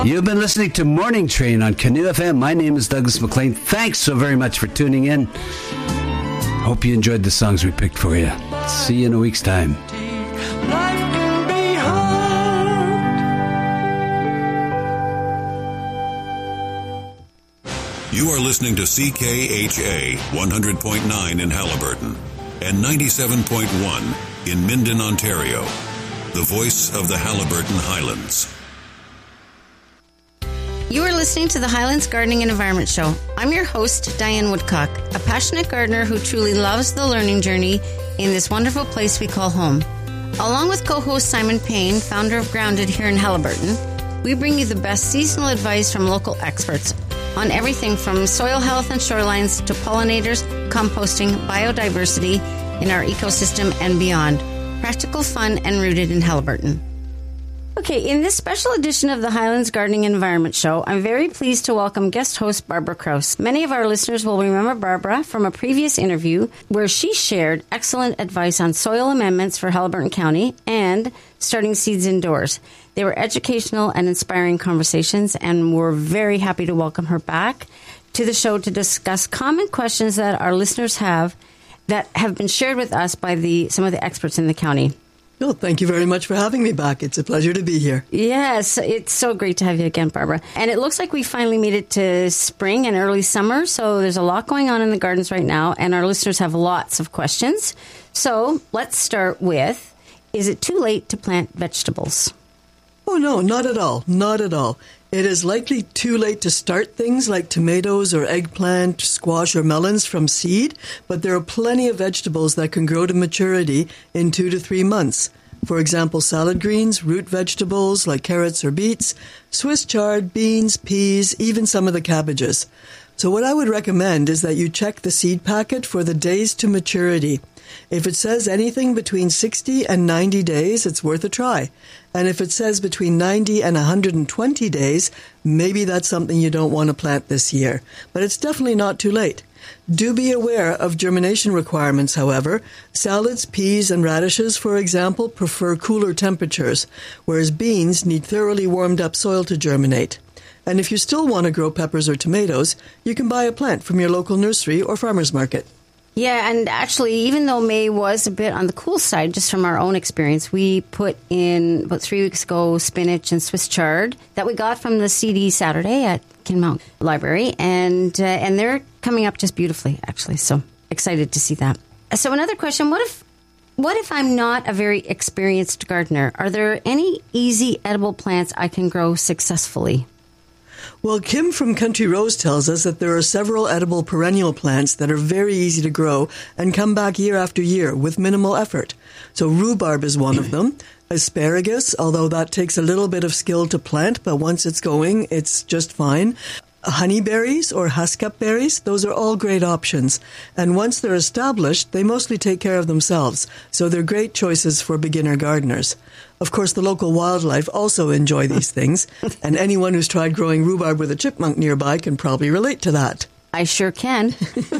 You've been listening to Morning Train on Canoe FM. My name is Douglas MacLean. Thanks so very much for tuning in. Hope you enjoyed the songs we picked for you. See you in a week's time. You are listening to CKHA 100.9 in Haliburton and 97.1 in Minden, Ontario. The voice of the Haliburton Highlands. You are listening to the Highlands Gardening and Environment Show. I'm your host, Diane Woodcock, a passionate gardener who truly loves the learning journey in this wonderful place we call home. Along with co-host Simon Payne, founder of Grounded here in Haliburton, we bring you the best seasonal advice from local experts on everything from soil health and shorelines to pollinators, composting, biodiversity in our ecosystem and beyond. Practical, fun, and rooted in Haliburton. Okay, in this special edition of the Highlands Gardening and Environment Show, I'm very pleased to welcome guest host Barbara Krause. Many of our listeners will remember Barbara from a previous interview where she shared excellent advice on soil amendments for Haliburton County and starting seeds indoors. They were educational and inspiring conversations, and we're very happy to welcome her back to the show to discuss common questions that our listeners have that have been shared with us by some of the experts in the county. Well, thank you very much for having me back. It's a pleasure to be here. Yes, it's so great to have you again, Barbara. And it looks like we finally made it to spring and early summer, so there's a lot going on in the gardens right now, and our listeners have lots of questions. So let's start with, is it too late to plant vegetables? Oh, no, not at all. Not at all. It is likely too late to start things like tomatoes or eggplant, squash or melons from seed, but there are plenty of vegetables that can grow to maturity in 2 to 3 months. For example, salad greens, root vegetables like carrots or beets, Swiss chard, beans, peas, even some of the cabbages. So what I would recommend is that you check the seed packet for the days to maturity. If it says anything between 60 and 90 days, it's worth a try. And if it says between 90 and 120 days, maybe that's something you don't want to plant this year. But it's definitely not too late. Do be aware of germination requirements, however. Salads, peas, and radishes, for example, prefer cooler temperatures, whereas beans need thoroughly warmed up soil to germinate. And if you still want to grow peppers or tomatoes, you can buy a plant from your local nursery or farmer's market. Yeah, and actually, even though May was a bit on the cool side, just from our own experience, we put in, about 3 weeks ago, spinach and Swiss chard that we got from the CD Saturday at Kinmount Library, and they're coming up just beautifully, actually, so excited to see that. So another question, what if I'm not a very experienced gardener? Are there any easy edible plants I can grow successfully? Well, Kim from Country Rose tells us that there are several edible perennial plants that are very easy to grow and come back year after year with minimal effort. So rhubarb is one of them. Asparagus, although that takes a little bit of skill to plant, but once it's going, it's just fine. Honeyberries or haskap berries, those are all great options. And once they're established, they mostly take care of themselves, so they're great choices for beginner gardeners. Of course, the local wildlife also enjoy these things, and anyone who's tried growing rhubarb with a chipmunk nearby can probably relate to that. I sure can.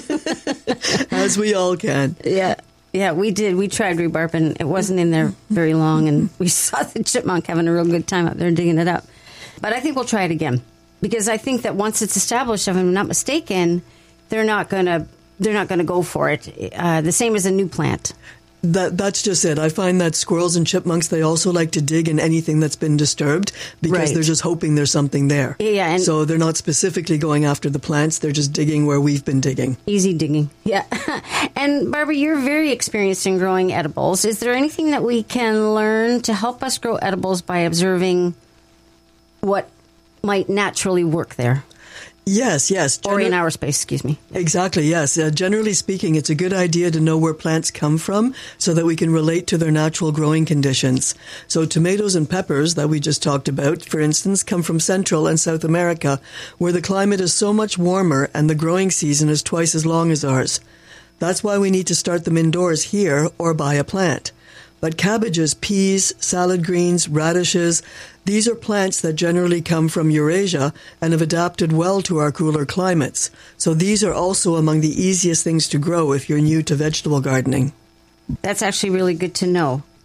As we all can. Yeah, we did. We tried rhubarb, and it wasn't in there very long, and we saw the chipmunk having a real good time up there digging it up. But I think we'll try it again. Because I think that once it's established, if I'm not mistaken, they're not gonna go for it. The same as a new plant. That's just it. I find that squirrels and chipmunks, they also like to dig in anything that's been disturbed because they're just hoping there's something there. Yeah, and so they're not specifically going after the plants. They're just digging where we've been digging. Easy digging. Yeah. And Barbara, you're very experienced in growing edibles. Is there anything that we can learn to help us grow edibles by observing what might naturally work there? Yes. Or in our space, excuse me. Exactly, yes. Generally speaking, it's a good idea to know where plants come from so that we can relate to their natural growing conditions. So tomatoes and peppers that we just talked about, for instance, come from Central and South America, where the climate is so much warmer and the growing season is twice as long as ours. That's why we need to start them indoors here or buy a plant. But cabbages, peas, salad greens, radishes, these are plants that generally come from Eurasia and have adapted well to our cooler climates. So these are also among the easiest things to grow if you're new to vegetable gardening. That's actually really good to know.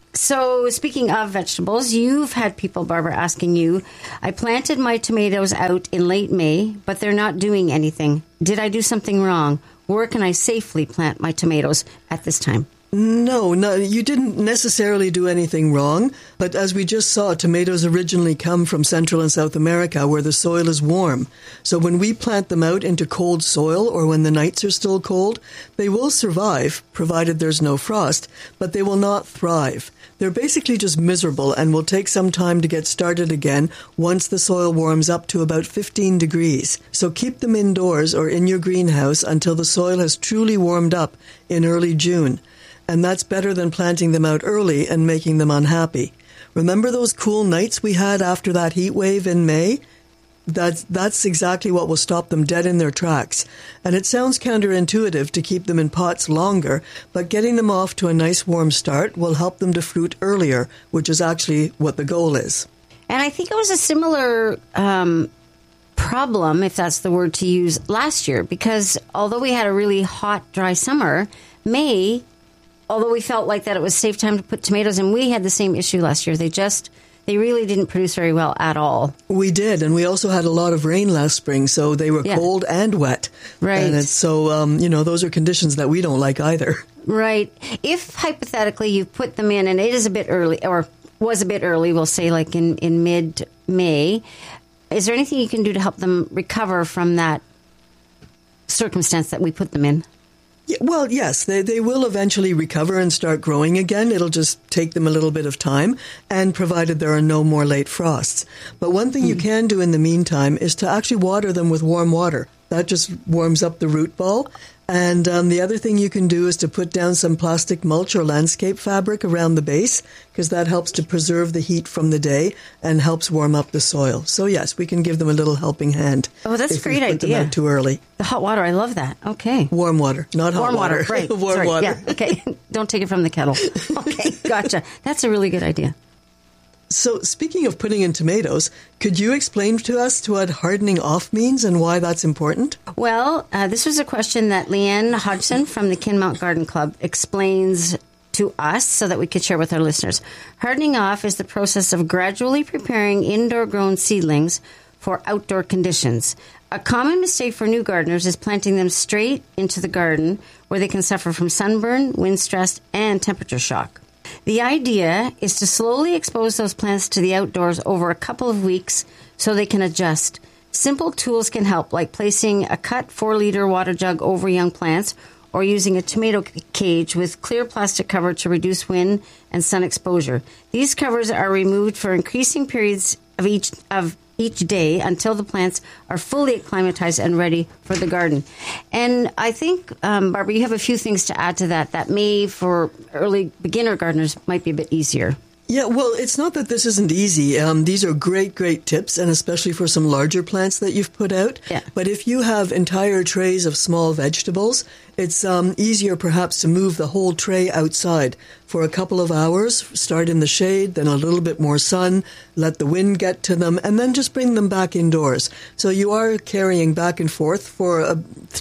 So speaking of vegetables, you've had people, Barbara, asking you, I planted my tomatoes out in late May, but they're not doing anything. Did I do something wrong? Where can I safely plant my tomatoes at this time? No, you didn't necessarily do anything wrong. But as we just saw, tomatoes originally come from Central and South America where the soil is warm. So when we plant them out into cold soil or when the nights are still cold, they will survive, provided there's no frost, but they will not thrive. They're basically just miserable and will take some time to get started again once the soil warms up to about 15 degrees. So keep them indoors or in your greenhouse until the soil has truly warmed up in early June. And that's better than planting them out early and making them unhappy. Remember those cool nights we had after that heat wave in May? That's exactly what will stop them dead in their tracks. And it sounds counterintuitive to keep them in pots longer, but getting them off to a nice warm start will help them to fruit earlier, which is actually what the goal is. And I think it was a similar problem, if that's the word to use, last year, because although we had a really hot, dry summer, May, although we felt like that it was safe time to put tomatoes in, we had the same issue last year. They really didn't produce very well at all. We did, and we also had a lot of rain last spring, so they were cold and wet. Right. And those are conditions that we don't like either. Right. If, hypothetically, you put them in, and it is a bit early, or was a bit early, we'll say like in mid-May, is there anything you can do to help them recover from that circumstance that we put them in? Well, yes, they will eventually recover and start growing again. It'll just take them a little bit of time, and provided there are no more late frosts. But one thing you can do in the meantime is to actually water them with warm water. That just warms up the root ball. And the other thing you can do is to put down some plastic mulch or landscape fabric around the base, because that helps to preserve the heat from the day and helps warm up the soil. So yes, we can give them a little helping hand. Oh, that's a great idea. If we put them out too early. The hot water, I love that. Okay. Warm water, not hot water. Right. Warm water. Yeah, okay. Don't take it from the kettle. Okay, gotcha. That's a really good idea. So, speaking of putting in tomatoes, could you explain to us what hardening off means and why that's important? Well, this was a question that Leanne Hodgson from the Kinmount Garden Club explains to us so that we could share with our listeners. Hardening off is the process of gradually preparing indoor-grown seedlings for outdoor conditions. A common mistake for new gardeners is planting them straight into the garden, where they can suffer from sunburn, wind stress, and temperature shock. The idea is to slowly expose those plants to the outdoors over a couple of weeks so they can adjust. Simple tools can help, like placing a cut 4-liter water jug over young plants or using a tomato cage with clear plastic cover to reduce wind and sun exposure. These covers are removed for increasing periods of each day until the plants are fully acclimatized and ready for the garden. And I think, Barbara, you have a few things to add to that may, for early beginner gardeners, might be a bit easier. Yeah, well, it's not that this isn't easy. These are great tips, and especially for some larger plants that you've put out. Yeah. But if you have entire trays of small vegetables, it's easier perhaps to move the whole tray outside for a couple of hours, start in the shade, then a little bit more sun, let the wind get to them, and then just bring them back indoors. So you are carrying back and forth for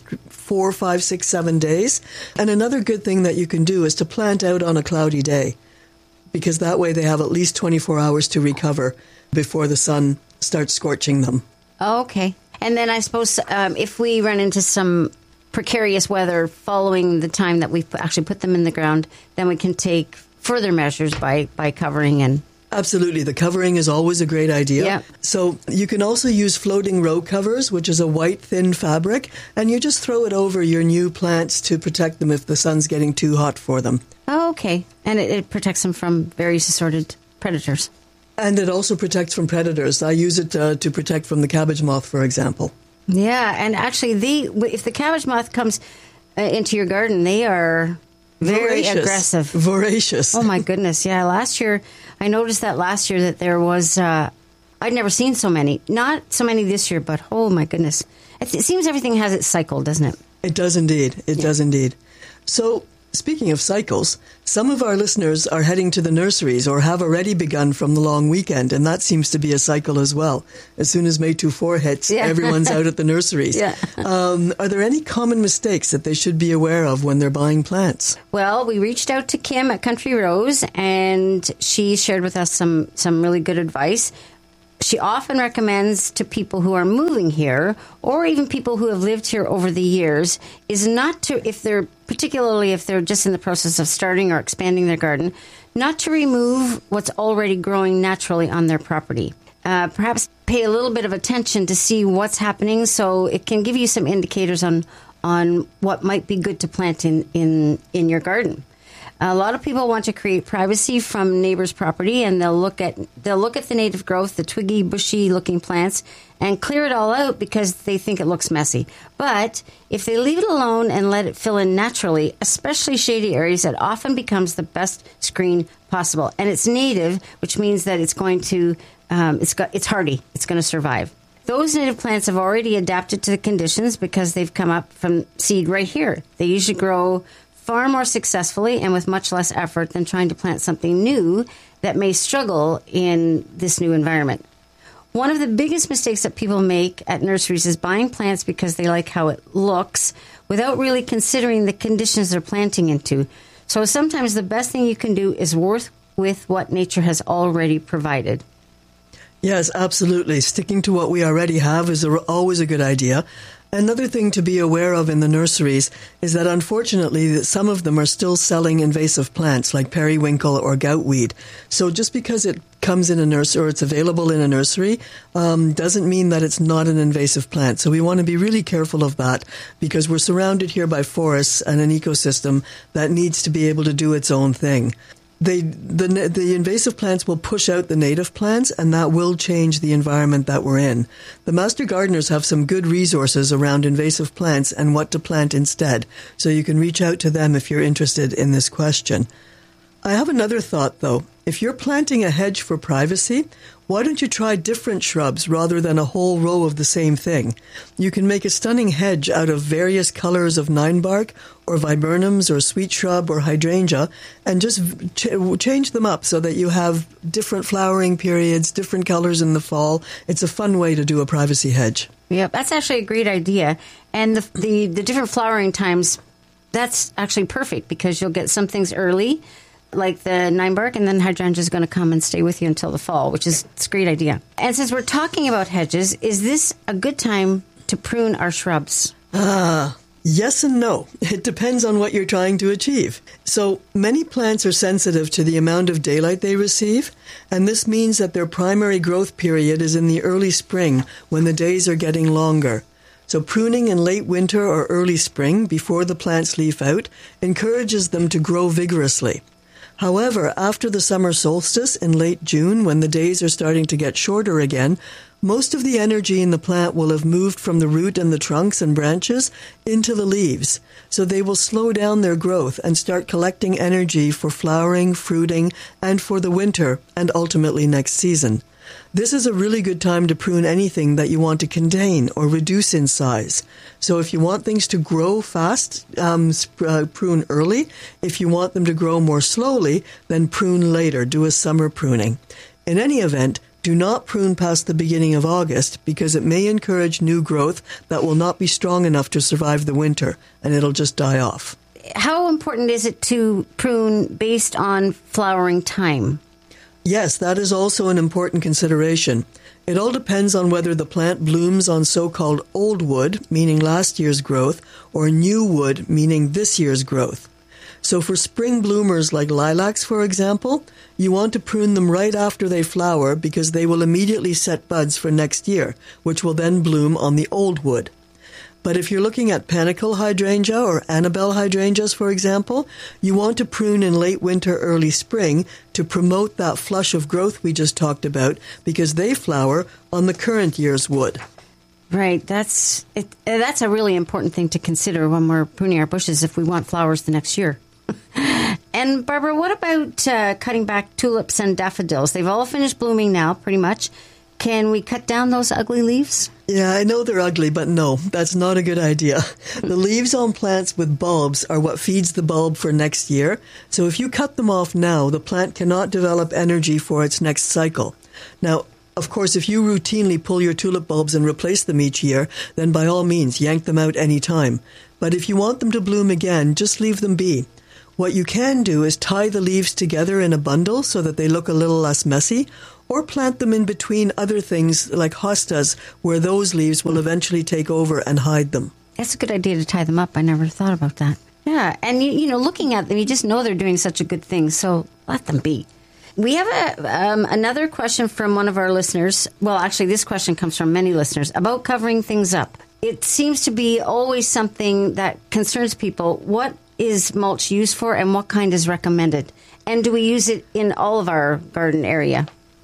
4, 5, 6, 7 days. And another good thing that you can do is to plant out on a cloudy day, because that way they have at least 24 hours to recover before the sun starts scorching them. Okay. And then I suppose if we run into some precarious weather following the time that we've actually put them in the ground, then we can take further measures by covering and... Absolutely. The covering is always a great idea. Yeah. So you can also use floating row covers, which is a white, thin fabric, and you just throw it over your new plants to protect them if the sun's getting too hot for them. Oh, okay. And it protects them from various assorted predators. And it also protects from predators. I use it to protect from the cabbage moth, for example. Yeah, and actually, if the cabbage moth comes into your garden, they are very aggressive. Voracious. Oh, my goodness. Yeah, I noticed that there was, I'd never seen so many. Not so many this year, but oh, my goodness. It seems everything has its cycle, doesn't it? It does indeed. It does indeed. So Speaking of cycles, some of our listeners are heading to the nurseries or have already begun from the long weekend, and that seems to be a cycle as well. As soon as May 24 hits, everyone's out at the nurseries. Yeah. Are there any common mistakes that they should be aware of when they're buying plants? Well, we reached out to Kim at Country Rose, and she shared with us some really good advice. She often recommends to people who are moving here, or even people who have lived here over the years, is not to, if they're just in the process of starting or expanding their garden, not to remove what's already growing naturally on their property. Perhaps pay a little bit of attention to see what's happening, so it can give you some indicators on what might be good to plant in your garden. A lot of people want to create privacy from neighbors' property, and they'll look at the native growth, the twiggy, bushy-looking plants, and clear it all out because they think it looks messy. But if they leave it alone and let it fill in naturally, especially shady areas, it often becomes the best screen possible. And it's native, which means that it's going to it's hardy. It's going to survive. Those native plants have already adapted to the conditions because they've come up from seed right here. They usually grow far more successfully and with much less effort than trying to plant something new that may struggle in this new environment. One of the biggest mistakes that people make at nurseries is buying plants because they like how it looks without really considering the conditions they're planting into. So sometimes the best thing you can do is work with what nature has already provided. Yes, absolutely. Sticking to what we already have is always a good idea. Another thing to be aware of in the nurseries is that unfortunately that some of them are still selling invasive plants like periwinkle or goutweed. So just because it comes in a nursery or it's available in a nursery doesn't mean that it's not an invasive plant. So we want to be really careful of that because we're surrounded here by forests and an ecosystem that needs to be able to do its own thing. The invasive plants will push out the native plants, and that will change the environment that we're in. The master gardeners have some good resources around invasive plants and what to plant instead, so you can reach out to them if you're interested in this question. I have another thought, though. If you're planting a hedge for privacy, why don't you try different shrubs rather than a whole row of the same thing? You can make a stunning hedge out of various colors of ninebark or viburnums or sweet shrub or hydrangea and just change them up so that you have different flowering periods, different colors in the fall. It's a fun way to do a privacy hedge. Yeah, that's actually a great idea. And the different flowering times, that's actually perfect because you'll get some things early, like the ninebark, and then hydrangea is going to come and stay with you until the fall, which is a great idea. And since we're talking about hedges, is this a good time to prune our shrubs? Yes and no. It depends on what you're trying to achieve. So many plants are sensitive to the amount of daylight they receive, and this means that their primary growth period is in the early spring when the days are getting longer. So pruning in late winter or early spring, before the plants leaf out, encourages them to grow vigorously. However, after the summer solstice in late June, when the days are starting to get shorter again, most of the energy in the plant will have moved from the root and the trunks and branches into the leaves. So they will slow down their growth and start collecting energy for flowering, fruiting, and for the winter and ultimately next season. This is a really good time to prune anything that you want to contain or reduce in size. So if you want things to grow fast, prune early. If you want them to grow more slowly, then prune later. Do a summer pruning. In any event, do not prune past the beginning of August because it may encourage new growth that will not be strong enough to survive the winter, and it'll just die off. How important is it to prune based on flowering time? Yes, that is also an important consideration. It all depends on whether the plant blooms on so-called old wood, meaning last year's growth, or new wood, meaning this year's growth. So for spring bloomers like lilacs, for example, you want to prune them right after they flower because they will immediately set buds for next year, which will then bloom on the old wood. But if you're looking at panicle hydrangea or Annabelle hydrangeas, for example, you want to prune in late winter, early spring to promote that flush of growth we just talked about because they flower on the current year's wood. Right. That's a really important thing to consider when we're pruning our bushes if we want flowers the next year. And Barbara, what about cutting back tulips and daffodils? They've all finished blooming now, pretty much. can we cut down those ugly leaves? Yeah, I know they're ugly, but no, that's not a good idea. The leaves on plants with bulbs are what feeds the bulb for next year. So if you cut them off now, the plant cannot develop energy for its next cycle. Now, of course, if you routinely pull your tulip bulbs and replace them each year, then by all means, yank them out any time. But if you want them to bloom again, just leave them be. What you can do is tie the leaves together in a bundle so that they look a little less messy, or plant them in between other things like hostas, where those leaves will eventually take over and hide them. That's a good idea to tie them up. I never thought about that. Yeah, and you know, looking at them, you just know they're doing such a good thing, so let them be. We have another question from one of our listeners. Well, actually, this question comes from many listeners about covering things up. It seems to be always something that concerns people. What is mulch used for, and what kind is recommended? And do we use it in all of our garden area?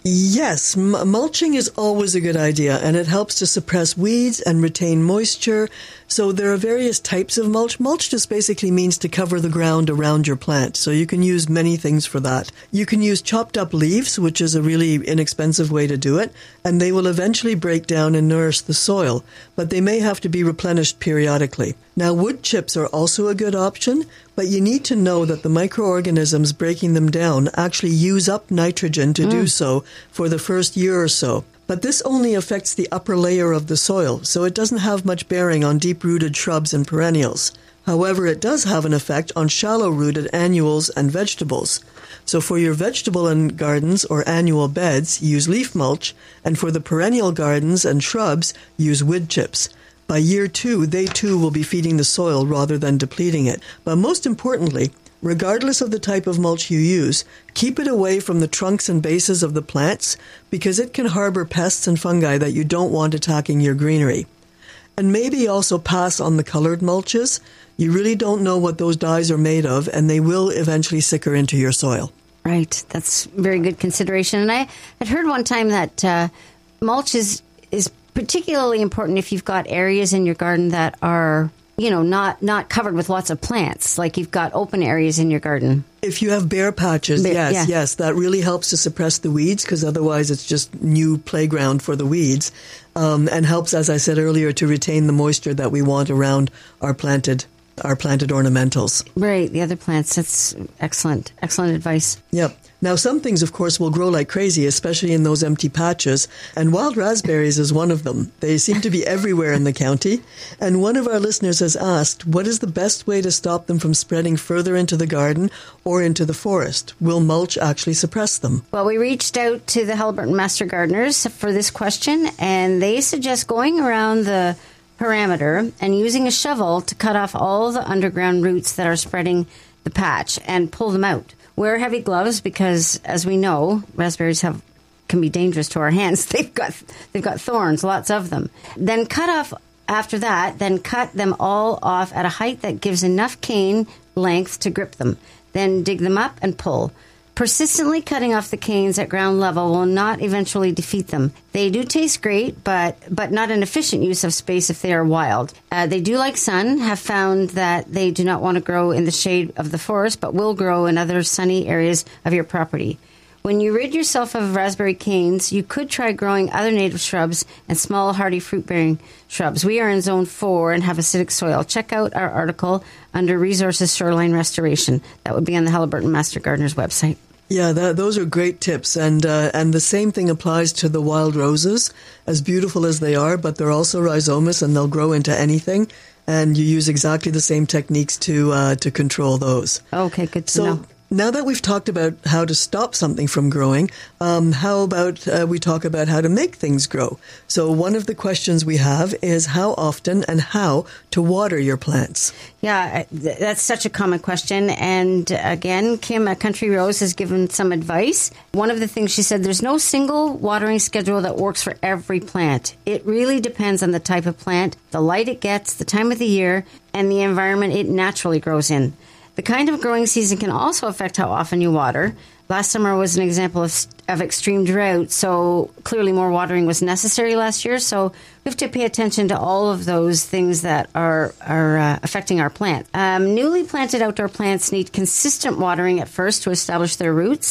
Yes, mulching is always a good idea, and it helps to suppress weeds and retain moisture. So there are various types of mulch. Mulch just basically means to cover the ground around your plant. So you can use many things for that. You can use chopped up leaves, which is a really inexpensive way to do it, and they will eventually break down and nourish the soil, but they may have to be replenished periodically. Now, wood chips are also a good option, but you need to know that the microorganisms breaking them down actually use up nitrogen to do so for the first year or so. But this only affects the upper layer of the soil, so it doesn't have much bearing on deep-rooted shrubs and perennials. However, it does have an effect on shallow-rooted annuals and vegetables. So for your vegetable and gardens or annual beds, use leaf mulch, and for the perennial gardens and shrubs, use wood chips. By year 2, they too will be feeding the soil rather than depleting it. But most importantly, regardless of the type of mulch you use, keep it away from the trunks and bases of the plants because it can harbor pests and fungi that you don't want attacking your greenery. And maybe also pass on the colored mulches. You really don't know what those dyes are made of, and they will eventually sicker into your soil. Right. That's very good consideration. And I had heard one time that mulch is particularly important if you've got areas in your garden that are, you know, not covered with lots of plants, like you've got open areas in your garden. If you have bare patches, yes, that really helps to suppress the weeds because otherwise it's just new playground for the weeds, and helps, as I said earlier, to retain the moisture that we want around our planted ornamentals. Right, the other plants. That's excellent advice. Yep. Now, some things, of course, will grow like crazy, especially in those empty patches, and wild raspberries is one of them. They seem to be everywhere in the county, and one of our listeners has asked, what is the best way to stop them from spreading further into the garden or into the forest? Will mulch actually suppress them? Well, we reached out to the Haliburton Master Gardeners for this question, and they suggest going around the perimeter and using a shovel to cut off all the underground roots that are spreading the patch and pull them out. Wear heavy gloves because, as we know, raspberries can be dangerous to our hands. They've got thorns, lots of them. Then cut them all off at a height that gives enough cane length to grip them. Then dig them up and pull. Persistently cutting off the canes at ground level will not eventually defeat them. They do taste great, but not an efficient use of space if they are wild. They do like sun, have found that they do not want to grow in the shade of the forest, but will grow in other sunny areas of your property. When you rid yourself of raspberry canes, you could try growing other native shrubs and small, hardy fruit-bearing shrubs. We are in Zone 4 and have acidic soil. Check out our article under Resources Shoreline Restoration. That would be on the Haliburton Master Gardeners website. Yeah, those are great tips, and the same thing applies to the wild roses. As beautiful as they are, but they're also rhizomatous and they'll grow into anything. And you use exactly the same techniques to control those. Okay, good to know. Now that we've talked about how to stop something from growing, how about we talk about how to make things grow? So one of the questions we have is how often and how to water your plants. Yeah, that's such a common question. And again, Kim at Country Rose has given some advice. One of the things she said, there's no single watering schedule that works for every plant. It really depends on the type of plant, the light it gets, the time of the year, and the environment it naturally grows in. The kind of growing season can also affect how often you water. Last summer was an example of extreme drought, so clearly more watering was necessary last year. So we have to pay attention to all of those things that are affecting our plant. Newly planted outdoor plants need consistent watering at first to establish their roots.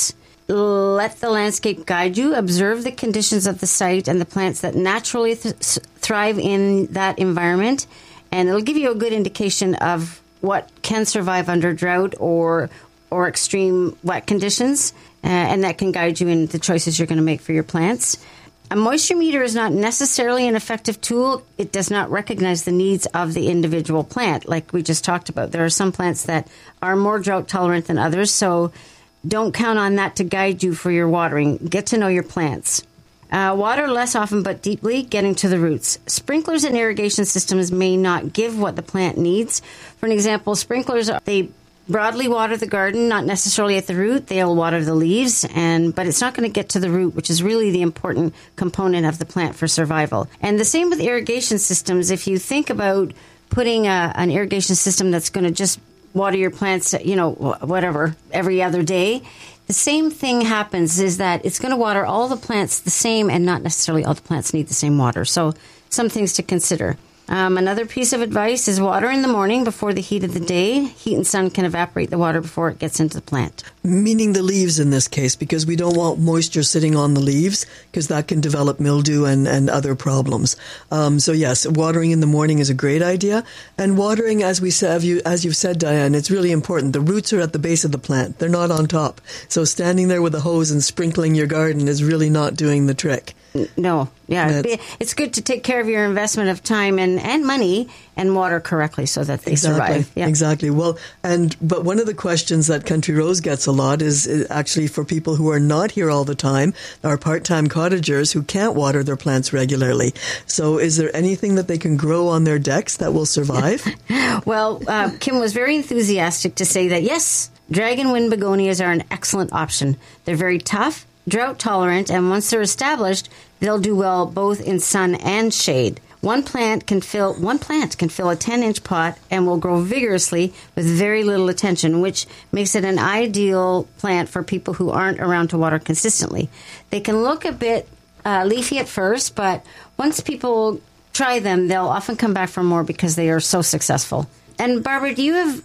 let the landscape guide you. Observe the conditions of the site and the plants that naturally thrive in that environment. And it'll give you a good indication of what can survive under drought or extreme wet conditions. And that can guide you in the choices you're going to make for your plants. A moisture meter is not necessarily an effective tool. It does not recognize the needs of the individual plant, like we just talked about. There are some plants that are more drought tolerant than others, so don't count on that to guide you for your watering. Get to know your plants. Water less often but deeply, getting to the roots. Sprinklers and irrigation systems may not give what the plant needs. For an example, sprinklers, they broadly water the garden, not necessarily at the root. They'll water the leaves, but it's not going to get to the root, which is really the important component of the plant for survival. And the same with irrigation systems. If you think about putting an irrigation system that's going to just water your plants, every other day, the same thing happens, is that it's going to water all the plants the same, and not necessarily all the plants need the same water. So some things to consider. Another piece of advice is water in the morning before the heat of the day. Heat and sun can evaporate the water before it gets into the plant. Meaning the leaves in this case, because we don't want moisture sitting on the leaves, because that can develop mildew and other problems. So yes, watering in the morning is a great idea. And watering, as you've said, Diane, it's really important. The roots are at the base of the plant. They're not on top. So standing there with a hose and sprinkling your garden is really not doing the trick. No, yeah. It's good to take care of your investment of time and money and water correctly so that they survive. Yeah. Exactly. Well, but one of the questions that Country Rose gets a lot is actually for people who are not here all the time, are part-time cottagers who can't water their plants regularly. So is there anything that they can grow on their decks that will survive? Well, Kim was very enthusiastic to say that, yes, dragonwind begonias are an excellent option. They're very tough, drought tolerant, and once they're established, they'll do well both in sun and shade. One plant can fill a 10-inch pot and will grow vigorously with very little attention, which makes it an ideal plant for people who aren't around to water consistently. They can look a bit leafy at first, but once people try them, they'll often come back for more because they are so successful. And Barbara,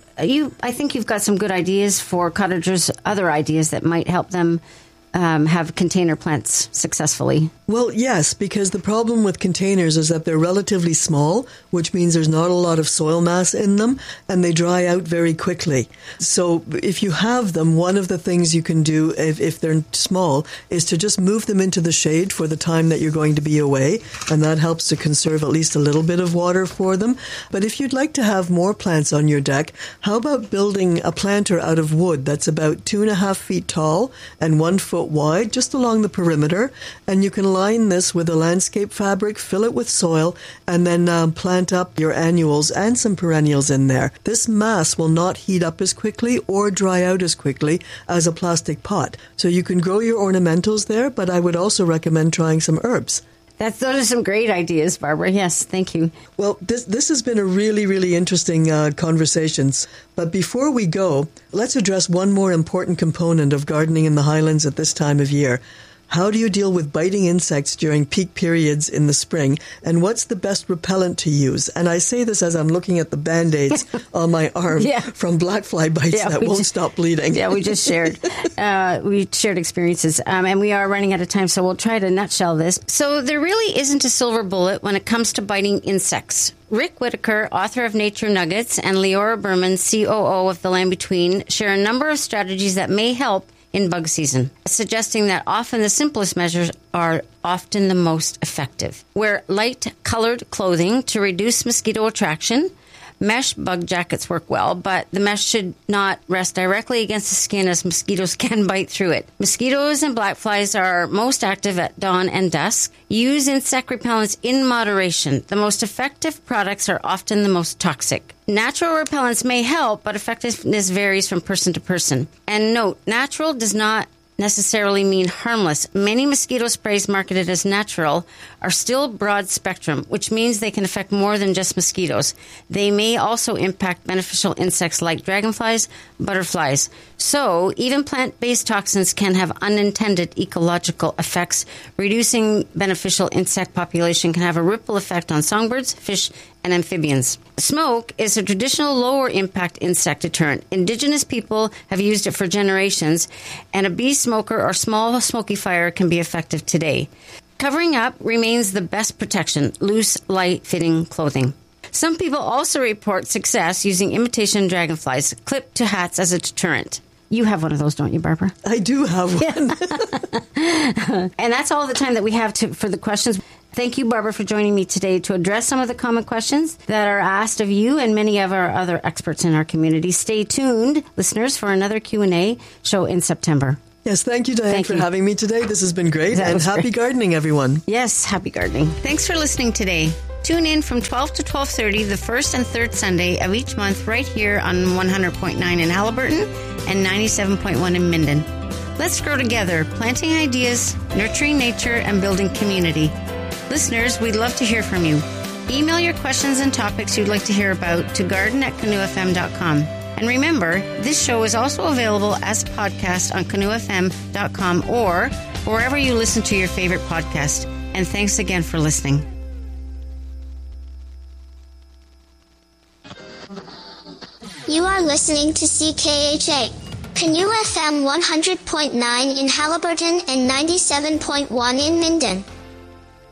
I think you've got some good ideas for cottagers, other ideas that might help them have container plants successfully? Well, yes, because the problem with containers is that they're relatively small, which means there's not a lot of soil mass in them, and they dry out very quickly. So if you have them, one of the things you can do if they're small is to just move them into the shade for the time that you're going to be away, and that helps to conserve at least a little bit of water for them. But if you'd like to have more plants on your deck, how about building a planter out of wood that's about 2.5 feet tall and 1 foot wide, just along the perimeter, and you can line this with a landscape fabric, fill it with soil, and then plant up your annuals and some perennials in there. This mass will not heat up as quickly or dry out as quickly as a plastic pot. So you can grow your ornamentals there, but I would also recommend trying some herbs. Those are some great ideas, Barbara. Yes, thank you. Well, this has been a really, really interesting conversation. But before we go, let's address one more important component of gardening in the Highlands at this time of year. How do you deal with biting insects during peak periods in the spring? And what's the best repellent to use? And I say this as I'm looking at the Band-Aids on my arm from black fly bites that won't stop bleeding. Yeah, we just shared. We shared experiences. And we are running out of time, so we'll try to nutshell this. So there really isn't a silver bullet when it comes to biting insects. Rick Whitaker, author of Nature Nuggets, and Leora Berman, COO of The Land Between, share a number of strategies that may help in bug season, suggesting that often the simplest measures are often the most effective. Wear light-colored clothing to reduce mosquito attraction. Mesh bug jackets work well, but the mesh should not rest directly against the skin as mosquitoes can bite through it. Mosquitoes and black flies are most active at dawn and dusk. Use insect repellents in moderation. The most effective products are often the most toxic. Natural repellents may help, but effectiveness varies from person to person. And note, natural does not necessarily mean harmless. Many mosquito sprays marketed as natural are still broad spectrum, which means they can affect more than just mosquitoes. They may also impact beneficial insects like dragonflies, butterflies. So even plant-based toxins can have unintended ecological effects. Reducing beneficial insect population can have a ripple effect on songbirds, fish, and amphibians. Smoke is a traditional lower-impact insect deterrent. Indigenous people have used it for generations, and a bee smoker or small smoky fire can be effective today. Covering up remains the best protection, loose, light-fitting clothing. Some people also report success using imitation dragonflies clipped to hats as a deterrent. You have one of those, don't you, Barbara? I do have one. And that's all the time that we have for the questions. Thank you, Barbara, for joining me today to address some of the common questions that are asked of you and many of our other experts in our community. Stay tuned, listeners, for another Q&A show in September. Yes, thank you, Diane, for having me today. This has been great. And happy gardening, everyone. Yes, happy gardening. Thanks for listening today. Tune in from 12 to 12:30 the first and third Sunday of each month right here on 100.9 in Haliburton and 97.1 in Minden. Let's grow together, planting ideas, nurturing nature, and building community. Listeners, we'd love to hear from you. Email your questions and topics you'd like to hear about to garden@canoefm.com. And remember, this show is also available as a podcast on canoefm.com or wherever you listen to your favorite podcast. And thanks again for listening. You are listening to CKHA, Canoe FM 100.9 in Haliburton and 97.1 in Minden.